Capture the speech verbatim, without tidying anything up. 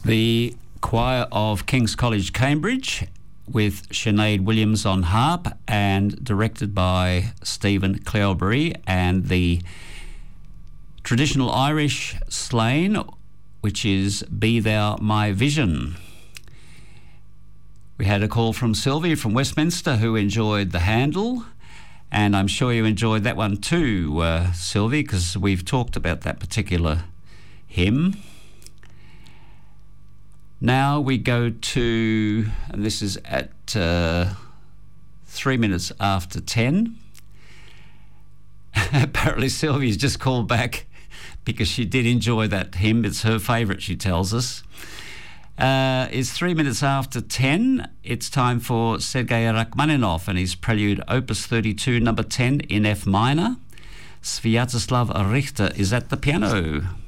The choir of King's College, Cambridge, with Sinead Williams on harp and directed by Stephen Cleobury, and the traditional Irish Slane, which is Be Thou My Vision. We had a call from Sylvie from Westminster who enjoyed the Handel, and I'm sure you enjoyed that one too, uh, Sylvie, because we've talked about that particular hymn. Now we go to, and this is at uh, three minutes after ten. Apparently Sylvia's just called back because she did enjoy that hymn. It's her favourite, she tells us. Uh, it's three minutes after ten. It's time for Sergei Rachmaninoff and his prelude Opus thirty-two, number ten in F minor. Sviatoslav Richter is at the piano.